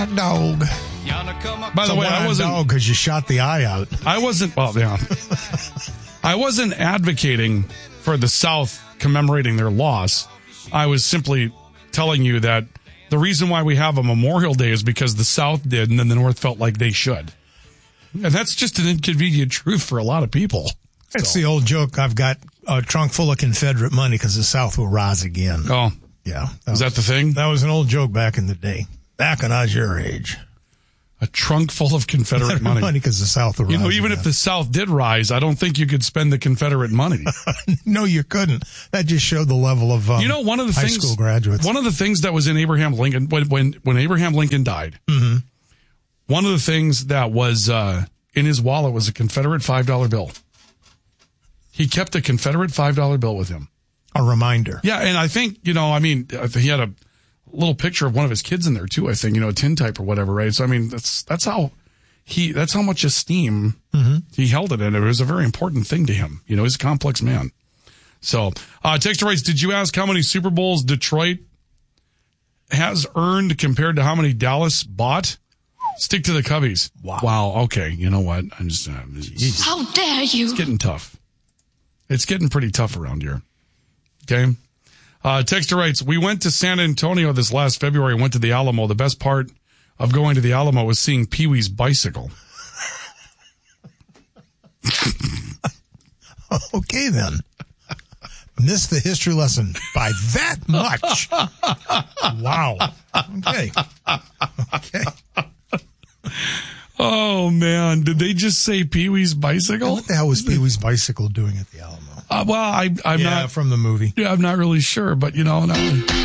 Dog. By the way, I wasn't because you shot the eye out. I wasn't advocating for the South commemorating their loss. I was simply telling you that the reason why we have a Memorial Day is because the South did, and then the North felt like they should. And that's just an inconvenient truth for a lot of people. It's the old joke. I've got a trunk full of Confederate money because the South will rise again. Oh, yeah. Is that the thing? That was an old joke back in the day. Back when I was your age. A trunk full of Confederate money. Because the South will rise even again. if the South did rise, I don't think you could spend the Confederate money. No, you couldn't. That just showed the level of one of the high school graduates. One of the things that was in Abraham Lincoln, when Abraham Lincoln died, one of the things that was in his wallet was a Confederate $5 bill. He kept a Confederate $5 bill with him. A reminder. Yeah, and I think, he had a little picture of one of his kids in there too, I think, a tintype or whatever, right? So, that's how much esteem he held it in. It was a very important thing to him. He's a complex man. So, Texter writes, did you ask how many Super Bowls Detroit has earned compared to how many Dallas bought? Stick to the Cubbies. Wow. Okay. You know what? I'm just, how dare you? It's getting tough. It's getting pretty tough around here. Okay. Texter writes, we went to San Antonio this last February and went to the Alamo. The best part of going to the Alamo was seeing Pee-wee's bicycle. Okay, then. Missed the history lesson by that much. Wow. Okay. Oh, man. Did they just say Pee-wee's bicycle? What the hell was Pee-wee's bicycle doing at the Alamo? I'm not from the movie. Yeah, I'm not really sure, but no.